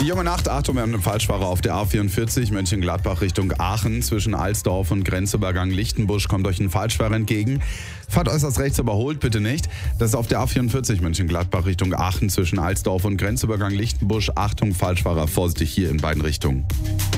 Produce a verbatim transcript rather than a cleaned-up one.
Die junge Nacht, Achtung, wir haben einen Falschfahrer auf der A vierundvierzig, Mönchengladbach Richtung Aachen. Zwischen Alsdorf und Grenzübergang Lichtenbusch kommt euch ein Falschfahrer entgegen. Fahrt äußerst rechts, überholt bitte nicht. Das ist auf der A vierundvierzig, Mönchengladbach Richtung Aachen, zwischen Alsdorf und Grenzübergang Lichtenbusch. Achtung, Falschfahrer, vorsichtig hier in beiden Richtungen.